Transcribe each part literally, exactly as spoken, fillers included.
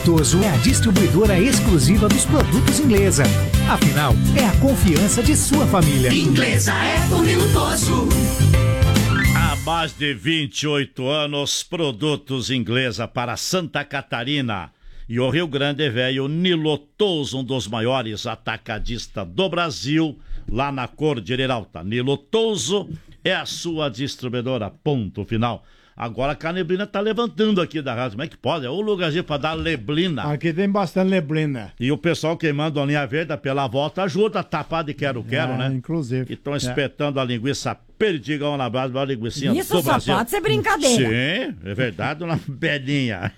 Toso é a distribuidora exclusiva dos produtos Inglesa. Afinal, é a confiança de sua família. Inglesa é Tomilo Toso. Há mais de vinte e oito anos, produtos Inglesa para Santa Catarina e o Rio Grande Velho. Nilo Toso, um dos maiores atacadistas do Brasil, lá na Cordilheira Alta. Nilo Toso é a sua distribuidora, ponto final. Agora que a neblina tá levantando aqui da rádio, como é que pode? É o lugarzinho pra dar neblina. Aqui tem bastante neblina. E o pessoal queimando a linha verde pela volta ajuda a tapar de quero-quero, é, né? Inclusive. E estão espetando é. a linguiça perdigão na base da linguiça Isso do só Brasil. pode ser brincadeira. Sim, é verdade, dona Beninha.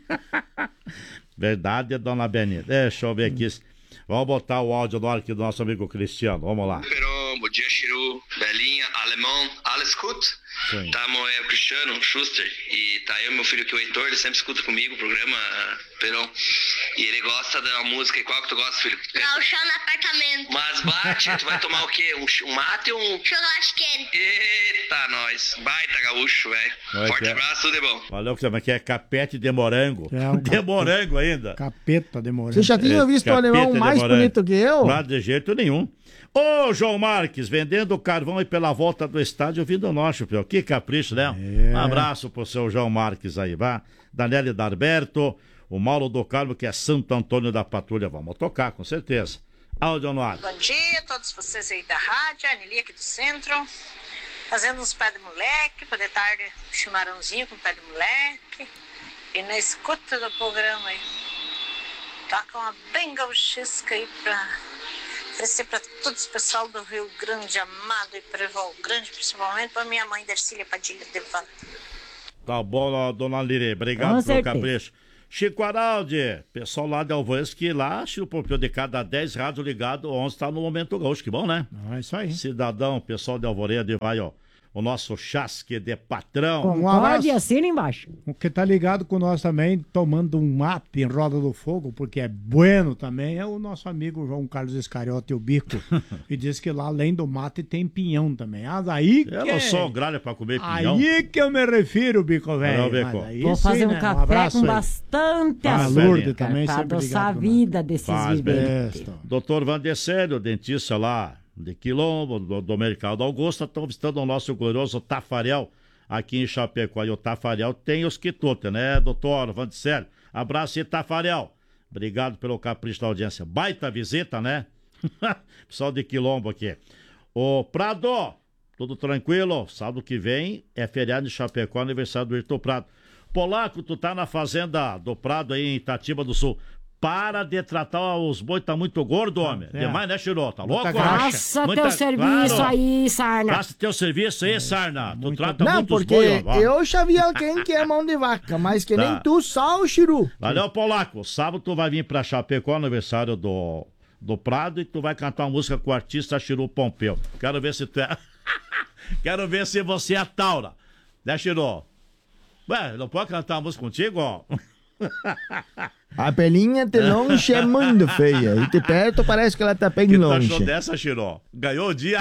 Verdade, dona Beninha. Deixa eu ver aqui. Vamos botar o áudio do ar aqui do nosso amigo Cristiano. Vamos lá. Bom dia, Chiru, Belinha, Alemão, alles gut? Tamo é o Cristiano Schuster e tá eu e meu filho aqui, o Heitor, ele sempre escuta comigo o programa, Perão. E ele gosta da música. E qual que tu gosta, filho? Gauchão no apartamento. Mas bate, tu vai tomar o quê? Um, um mate ou um... Chocolate quente. Eita, nós. Baita gaúcho, velho. Forte é? abraço, tudo de bom. Valeu, que chama aqui é capete de morango. É um de capeta. morango ainda. Capeta de morango. Você já tinha É, visto o alemão mais bonito que eu? Não, de jeito nenhum. Ô, João Marques, vendendo carvão aí pela volta do estádio, ouvindo nós, Chupeu. Que capricho, né? É. Um abraço pro seu João Marques aí, vá. Daniele Darberto, o Mauro do Carmo, que é Santo Antônio da Patrulha. Vamos tocar, com certeza. Áudio no ar. Bom dia a todos vocês aí da rádio, a Aneli aqui do centro, fazendo uns pé de moleque, para de tarde um chimarrãozinho com pé de moleque, e na escuta do programa aí, toca uma bem gauchesca aí para oferecer para todos o pessoal do Rio Grande amado e Preval Grande, principalmente para minha mãe Darcília Padilha de Vanda. Tá bom, dona Lire, obrigado pelo capricho. Chico Araldi, pessoal lá de Alvoense, que lá, Chico Pompeu, de cada dez rádios ligados, onze está no Momento Gaúcho, que bom, né? É isso aí. Cidadão, pessoal de Alvorada, vai, ó, o nosso chasque de patrão. Concorde e assina embaixo. O que tá ligado com nós também, tomando um mate em Roda do Fogo, porque é bueno também, é o nosso amigo João Carlos Iscariote, o Bico. E diz que lá, além do mate, tem pinhão também. Ah, daí que... Eu não sou gralha pra comer pinhão. Aí que eu me refiro, Bico, velho. Vou fazer um né? café um com bastante açúcar também, pra adoçar a vida desses viventes. Doutor Vandecélio, dentista lá de Quilombo, do, do Mercado Augusta, estão visitando o nosso glorioso Tafarel aqui em Chapecó. E o Tafarel tem os quitutes, né, doutor Vandecélio? Abraço aí, Tafarel. Obrigado pelo capricho da audiência. Baita visita, né? Pessoal de Quilombo aqui. Ô, Prado, tudo tranquilo? Sábado que vem é feriado em Chapecó, aniversário do Ayrton Prado. Polaco, tu tá na fazenda do Prado aí em Itatiba do Sul. Para de tratar os boi, tá muito gordo, homem. É. Demais, né, Chirô? Tá louco? Faça Muita... teu serviço claro. aí, Sarna. Faça teu serviço aí, Sarna. Tu muito... trata Não, muitos porque boi, ó. eu já vi alguém que é mão de vaca, mas que tá. nem tu, só o Chiru. Valeu, Polaco. Sábado tu vai vir pra Chapecó, aniversário do, do Prado, e tu vai cantar uma música com o artista Chiru Pompeu. Quero ver se tu é... Quero ver se você é a Taura. Né, Chiru? Ué, não pode cantar uma música contigo, ó? A pelinha de longe é muito feia. E de perto parece que ela tá bem que longe. Tu achou dessa, Chiró? Ganhou o dia?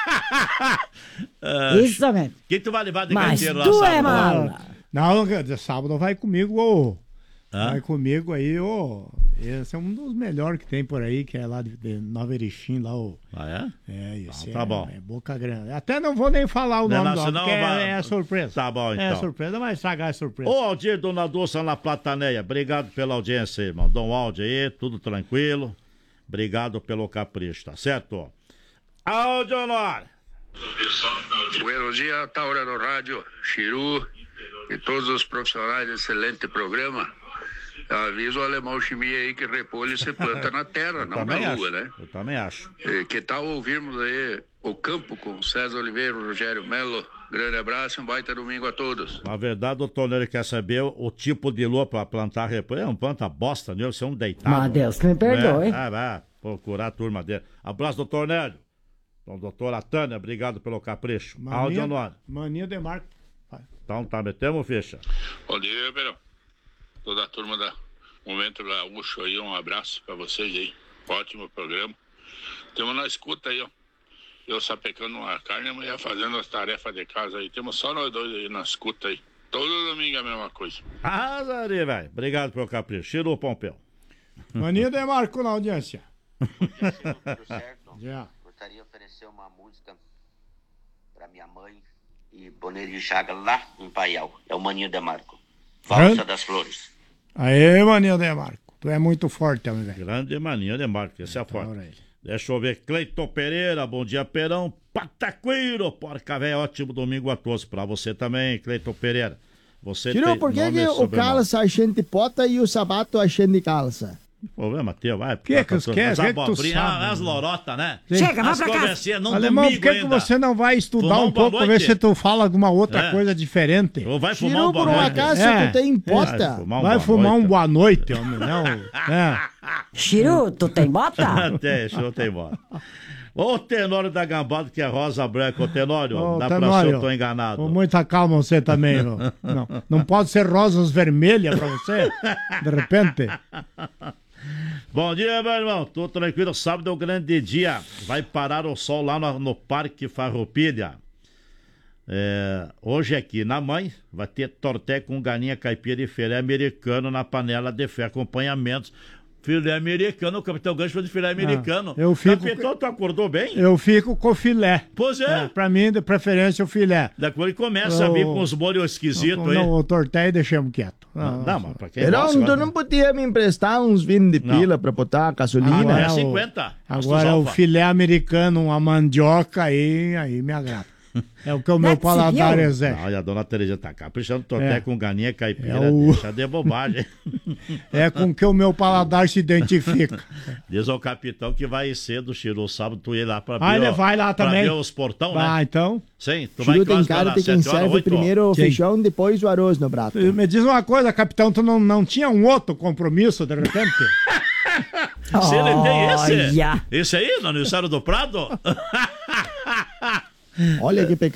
uh, Isso mesmo. Quem tu vai levar de Mas canteiro lá tu sábado? É mala. Não, de sábado vai comigo, ô. Vai comigo aí, ô. Esse é um dos melhores que tem por aí, que é lá de, de Nova Erechim, lá o... Ah, é? É, isso. Ah, tá é, bom. É Boca Grande. Até não vou nem falar o não, nome não, do porque vai... é, é surpresa. Tá bom, então. É surpresa, vai estragar a surpresa. Ô, Aldir, Dona Dulce na Plataneia, obrigado pela audiência, irmão. Dá um áudio aí, tudo tranquilo. Obrigado pelo capricho, tá certo? Áudio no ar. Buenos dias, Taura no rádio, Chiru e todos os profissionais, excelente programa. Avisa o alemão Chimia aí que repolho se planta na terra, não na lua, né? Eu também acho. E que tal ouvirmos aí o campo com César Oliveira, Rogério Melo? Grande abraço e um baita domingo a todos. Na verdade, o Toneiro quer saber o, o tipo de lua para plantar repolho. É um planta bosta, né? Você é um deitado. Mas Deus que me perdoe. Ah, vai procurar a turma dele. Abraço, doutor Nélio. Então, doutora Tânia, obrigado pelo capricho. Áudio no ar. Mania de Marco. Então tá, metemos ficha. Bom dia, Verão. Toda a turma da Momento Gaúcho aí, um abraço pra vocês aí. Ótimo programa. Temos na escuta aí, ó. Eu sapecando uma carne, a mulher fazendo as tarefas de casa aí. Temos só nós dois aí na escuta aí. todo domingo é a mesma coisa. Azari, velho. Obrigado pelo capricho. Chiru, Pompeu. Maninho Demarco na audiência. Tudo certo? Já. Gostaria de oferecer uma música pra minha mãe e Boneiro de Chaga lá em Paial. É o Maninho Demarco. Valsa das Flores. Aê, Maninho Demarco. Tu é muito forte, homem, velho. Grande Maninho Demarco, esse é forte. Deixa eu ver. Cleiton Pereira, bom dia, Perão. Pataqueiro, porca velho, ótimo domingo a todos. Pra você também, Cleiton Pereira. Você Tirou, tem por que, nome que e o sobrenome. calça a gente pota e o sapato a gente calça? Problema teu, vai. Que que os quer? As Que que tu abobrinhas, sabe? as lorotas, né? Chega, vai As pra casa. conversinhas não Alemão, por domingo que, que ainda. você não vai estudar Fumar um um boa pouco, ver noite? se tu fala alguma outra É. coisa diferente? Ou vai fumar Tirou um boa por um noite. acaso É. tu tem posta? Vai fumar um Vai boa fumar noite. um boa noite, homem, não. É. Chiru, tu tem bota? Até, deixa eu ter embora. Ô Tenório da Gambada, que é Rosa Branca, ô Tenório, Ô, dá pra Tenório, ser eu tô enganado. Com muita calma você também, não. Não, não pode ser rosas vermelhas pra você, de repente. Bom dia, meu irmão, tô tranquilo, sábado é o grande dia, vai parar o sol lá no, no Parque Farroupilha. É, hoje aqui na mãe vai ter torté com galinha caipira e filé americano na panela de ferro, acompanhamentos. Filé americano, o Capitão Gancho foi de filé americano. eu fico- Capitão, tu acordou bem? Eu fico com filé. Pois é. É, pra mim, de preferência, o filé. Daqui ele começa a vir Eu- com os molhos esquisitos aí. Não, o torté deixamos quieto. Não, não, mas pra quem Verão, gosta, tu né? não podia me emprestar uns vinte de Não. pila pra botar gasolina? Agora É o- cinquenta. Agora o filé americano, a mandioca, aí, aí me agrada. É o que o meu Não, que se paladar viu? exige. Não, e a dona Terezinha tá caprichando torté É. com galinha caipira, É o- deixa de bobagem. É com que o meu paladar se identifica. Diz ao capitão que vai cedo, Chiru, sábado tu ir lá pra Ah, ver, ele ó, vai lá pra também. ver os portão, Ah, né? então. Sim, tu vai Chiru em tem casa cara lá, de quem sete horas, serve oito. primeiro o Quem? feijão, depois o arroz no prato. Me diz uma coisa, capitão, tu não, não tinha um outro compromisso, de repente? Se ele tem esse, Olha. esse aí, no aniversário do Prado? Olha que pecado.